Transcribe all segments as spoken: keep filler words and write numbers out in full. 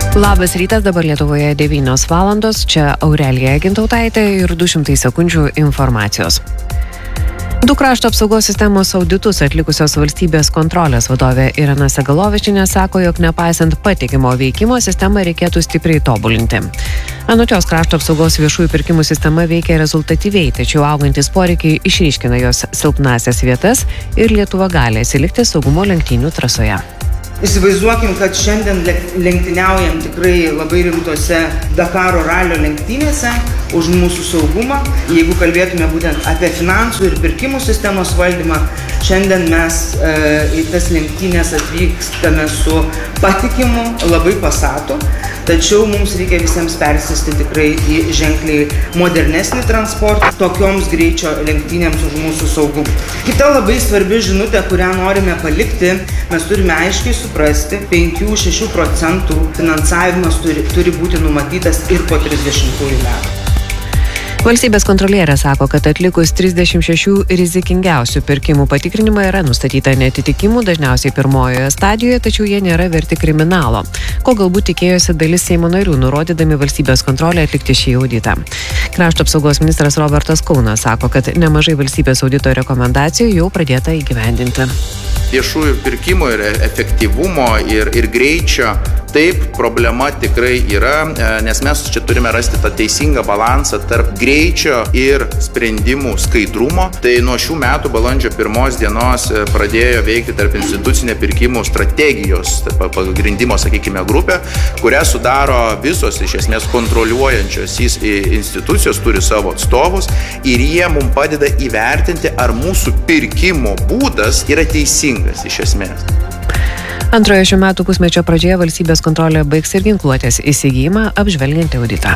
Labas rytas, dabar Lietuvoje devynios valandos, čia Aurelija Gintautaitė ir du šimtai sekundžių informacijos. Du krašto apsaugos sistemos auditus atlikusios valstybės kontrolės vadovė Irena Segalovičienė sako, jog nepaisant patikimo veikimo, sistemą reikėtų stipriai tobulinti. Anot jos, krašto apsaugos viešųjų pirkimų sistema veikia rezultatyviai, tačiau augantis poreikiai išryškina jos silpnasias vietas ir Lietuva gali atsilikti saugumo lenktynių trasoje. Įsivaizduokim, kad šiandien lenktyniaujam tikrai labai rimtose Dakaro ralio lenktynėse už mūsų saugumą. Jeigu kalbėtume būtent apie finansų ir pirkimų sistemos valdymą, šiandien mes e, į tas lenktynės atvykstame su patikimu, labai pasatu, tačiau mums reikia visiems persėsti tikrai į ženkliai modernesnį transportą, tokioms greičio lenktynėms už mūsų saugumą. Kita labai svarbi žinutė, kurią norime palikti, mes turime aiškiai suprasti, penkių šešių procentų finansavimas turi, turi būti numatytas ir po trisdešimtųjų metų. Valstybės kontrolierė sako, kad atlikus trisdešimt šešių rizikingiausių pirkimų patikrinimą yra nustatyta neatitikimų, dažniausiai pirmojoje stadijoje, tačiau jie nėra verti kriminalo, ko galbūt tikėjosi dalis Seimo narių, nurodydami valstybės kontrolę atlikti šį auditą. Krašto apsaugos ministras Robertas Kaunas sako, kad nemažai valstybės audito rekomendacijų jau pradėta įgyvendinti. Viešųjų pirkimų ir efektyvumo ir, ir greičio, taip, problema tikrai yra, nes mes čia turime rasti tą teisingą balansą tarp greičio ir sprendimų skaidrumo. Tai nuo šių metų balandžio pirmos dienos pradėjo veikti tarp institucinė pirkimų strategijos pagrindimo, sakykime, grupė, kurią sudaro visos iš esmės kontroliuojančios institucijos, turi savo atstovus ir jie mums padeda įvertinti, ar mūsų pirkimo būdas yra teisingas iš esmės. Antrojo šių metų pusmečio pradžioje valstybės kontrolė baigs ir ginkluotės įsigijimą, apžvelgiant auditą.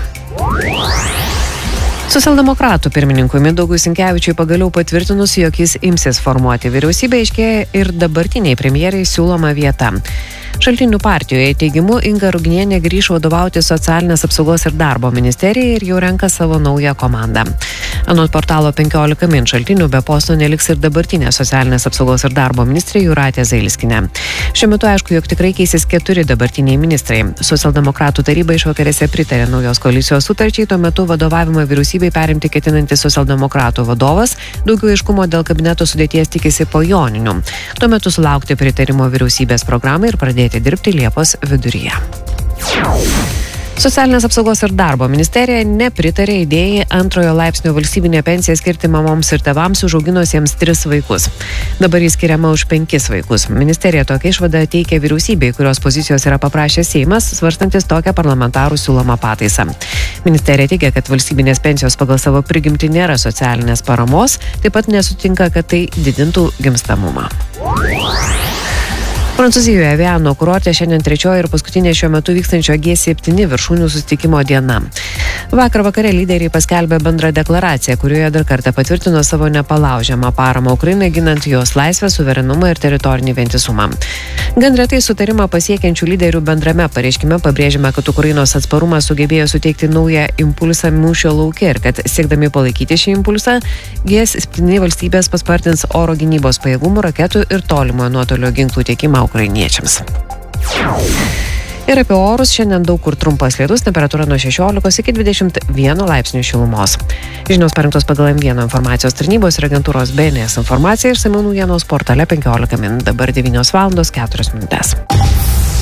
Socialdemokratų pirmininkui Mindaugui Sinkevičiui pagaliau patvirtinus, jog jis imsis formuoti vyriausybę, aiškėja ir dabartiniai premjerai siūloma vieta. Šaltinių partijoje teigimu Inga Ruginienė grįš vadovauti socialinės apsaugos ir darbo ministerijai ir jau renka savo naują komandą. Anot portalo penkiolika min šaltinių be posto neliks ir dabartinė socialinės apsaugos ir darbo ministrė Jūratė Zailskienė. Šiuo metu aišku, jog tikrai keisis keturi dabartiniai ministrai. Socialdemokratų taryba išvakarėse pritarė naujos koalicijos sutarčiai, tuo metu vadovavimą vyriausybei perimti ketinantis socialdemokratų vadovas, daugiau aiškumo dėl kabineto sudėties tikisi po joninių. Tuo metu sulaukti pritarimo vyriausybės programai ir pradėti dirbti Liepos viduryje. Socialinės apsaugos ir darbo ministerija nepritarė idėjai antrojo laipsnio valstybinę pensiją skirti mamoms ir tėvams užauginusiems tris vaikus. Dabar jis skiriama už penkis vaikus. Ministerija tokią išvadą teikia vyriausybei, kurios pozicijos yra paprašęs Seimas, svarstantis tokią parlamentarų siūlomą pataisą. Ministerija teigia, kad valstybinės pensijos pagal savo prigimtį nėra socialinės paramos, taip pat nesutinka, kad tai didintų gimstamumą. Prancūzijoje Viano kurorte šiandien trečioji ir paskutinė šiuo metu vykstančio G septyni viršūnių susitikimo diena. Vakar vakare lyderiai paskelbė bendrą deklaraciją, kurioje dar kartą patvirtino savo nepalaužiamą paramą Ukrainai, ginant jos laisvę, suverenumą ir teritorinį vientisumą. Gan retai sutarimą pasiekiančių lyderių bendrame pareiškime pabrėžime, kad Ukrainos atsparumas sugebėjo suteikti naują impulsą mūšio lauke ir kad siekdami palaikyti šį impulsą, G septyni valstybės paspartins oro gynybos pajėgumų, raketų ir tolimojo nuotolio ginklų tiekimą ukrainiečiams. Ir apie orus, šiandien daug kur trumpas lietus, temperatūra nuo šešiolikos iki dvidešimt vieno laipsnių šilumos. Žinios parengtos pagal M vieną informacijos tarnybos ir agentūros B N S informacija ir Seimo naujienos portale penkiolika min. Dabar devynios valandos keturios minutės.